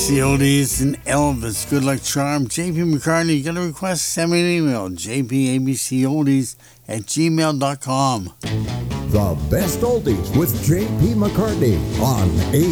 ABC Oldies and Elvis. Good luck charm. JP McCartney, you got a request? Send me an email. jpabcoldies@gmail.com. The best oldies with J.P. McCartney on